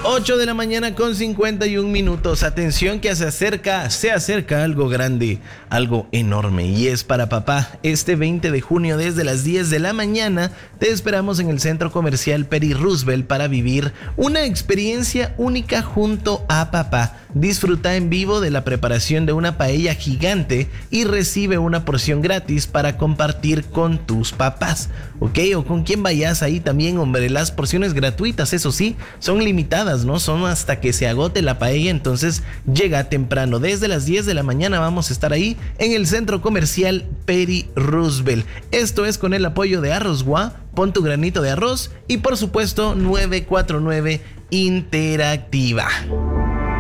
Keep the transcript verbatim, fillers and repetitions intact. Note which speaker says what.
Speaker 1: ocho de la mañana con cincuenta y un minutos. Atención que se acerca, se acerca algo grande, algo enorme y es para papá. Este veinte de junio desde las diez de la mañana te esperamos en el Centro Comercial Peri Roosevelt para vivir una experiencia única junto a papá. Disfruta en vivo de la preparación de una paella gigante y recibe una porción gratis para compartir con tus papás, ¿ok? O con quien vayas ahí también, hombre. Las porciones gratuitas, eso sí, son limitadas, ¿no? Son hasta que se agote la paella, entonces llega temprano. Desde las diez de la mañana vamos a estar ahí en el Centro Comercial Peri Roosevelt. Esto es con el apoyo de Arrozgua, pon tu granito de arroz y por supuesto nueve cuatro nueve Interactiva.